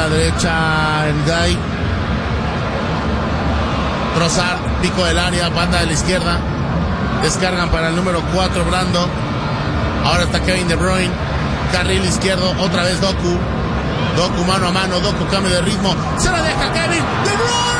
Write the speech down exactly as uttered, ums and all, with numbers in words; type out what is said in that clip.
derecha Ndiaye. Trossard, pico del área, banda de la izquierda. Descargan para el número cuatro, Brando. Ahora está Kevin De Bruyne. Carril izquierdo, otra vez Doku. Doku mano a mano, Doku cambio de ritmo. Se la deja Kevin De Bruyne.